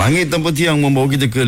Langit tanpa tiang membawa kita ke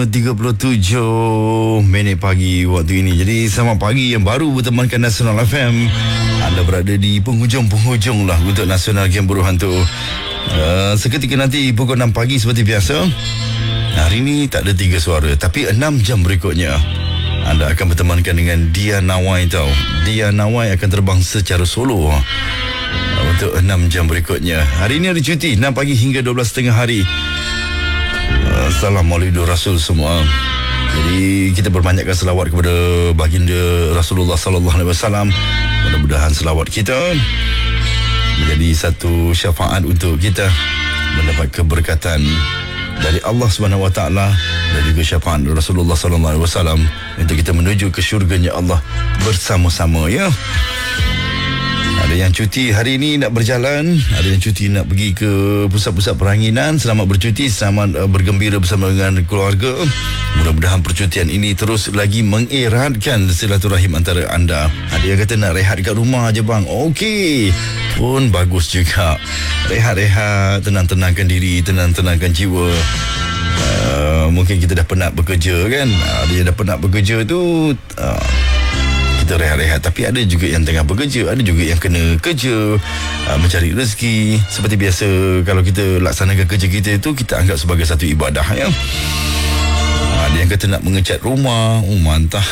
5.37 minit pagi waktu ini. Jadi selamat pagi yang baru bertemankan Nasional FM. Anda berada di penghujung-penghujung lah untuk Nasional Game Buruh Hantu. Seketika nanti pukul 6 pagi seperti biasa. Hari ini tak ada 3 suara, tapi 6 jam berikutnya anda akan bertemankan dengan Dia Nawai tau. Dia Nawai akan terbang secara solo untuk 6 jam berikutnya. Hari ini hari cuti 6 pagi hingga 12.30 hari. Assalamualaikum Rasul semua. Jadi kita berbanyakkan selawat kepada baginda Rasulullah sallallahu alaihi wasallam. Mudah-mudahan selawat kita menjadi satu syafaat untuk kita mendapat keberkatan dari Allah Subhanahu Wa Taala dan juga syafaat Rasulullah sallallahu alaihi wasallam untuk kita menuju ke syurganya Allah bersama-sama ya. Ada yang cuti hari ini nak berjalan, ada yang cuti nak pergi ke pusat-pusat peranginan. Selamat bercuti, selamat bergembira bersama dengan keluarga. Mudah-mudahan percutian ini terus lagi mengeratkan silaturahim antara anda. Ada yang kata nak rehat kat rumah je bang. Okey, pun bagus juga. Rehat-rehat, tenang-tenangkan diri, tenang-tenangkan jiwa. Mungkin kita dah penat bekerja kan. Ada yang dah penat bekerja tu kita rehat-rehat, tapi ada juga yang tengah bekerja, ada juga yang kena kerja, mencari rezeki. Seperti biasa, kalau kita laksanakan kerja kita itu, kita anggap sebagai satu ibadah ya. Ada yang kata nak mengecat rumah, mantap.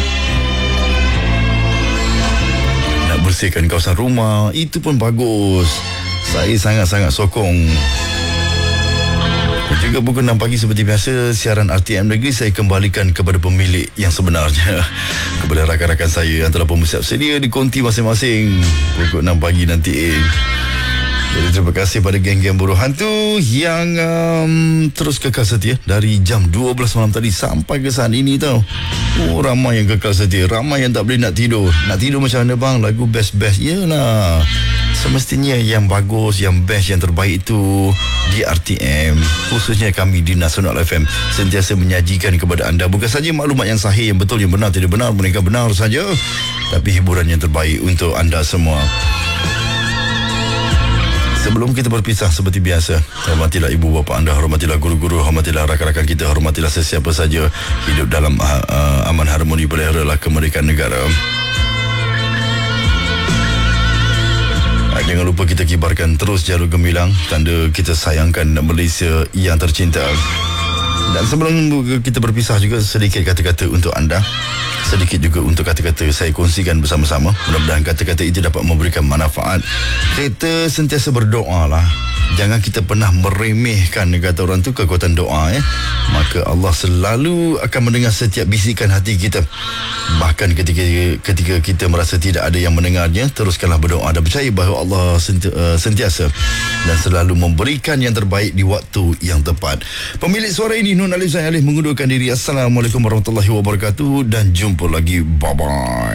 Nak bersihkan kawasan rumah, itu pun bagus. Saya sangat-sangat sokong. Juga pukul 6 pagi seperti biasa, siaran RTM Negeri saya kembalikan kepada pemilik yang sebenarnya, kepada rakan-rakan saya yang telah pun bersiap sedia di konti masing-masing pukul 6 pagi nanti. Jadi terima kasih pada geng-geng buruh hantu yang terus kekal setia dari jam 12 malam tadi sampai ke saat ini tau. Ramai yang kekal setia, ramai yang tak boleh nak tidur. Nak tidur macam mana bang? Lagu best-best. Yelah, semestinya yang bagus, yang best, yang terbaik itu di RTM, khususnya kami di Nasional FM, sentiasa menyajikan kepada anda bukan saja maklumat yang sahih, yang betul, yang benar, tidak benar, mereka benar saja, tapi hiburan yang terbaik untuk anda semua. Sebelum kita berpisah seperti biasa, hormatilah ibu bapa anda, hormatilah guru-guru, hormatilah rakan-rakan kita, hormatilah sesiapa saja hidup dalam aman harmoni, peliharalah kemerdekaan negara. Jangan lupa kita kibarkan terus jalur gemilang, tanda kita sayangkan Malaysia yang tercinta. Dan sebelum kita berpisah juga, sedikit kata-kata untuk anda, sedikit juga untuk kata-kata saya kongsikan bersama-sama. Mudah-mudahan kata-kata itu dapat memberikan manfaat. Kita sentiasa berdoa lah. Jangan kita pernah meremehkan, kata orang tu, kekuatan doa ya. Maka Allah selalu akan mendengar setiap bisikan hati kita. Bahkan ketika kita merasa tidak ada yang mendengarnya, teruskanlah berdoa dan percaya bahawa Allah sentiasa dan selalu memberikan yang terbaik di waktu yang tepat. Pemilik suara ini Nun Alif Zain Alif mengundurkan diri. Assalamualaikum warahmatullahi wabarakatuh dan jumpa lagi. Bye-bye.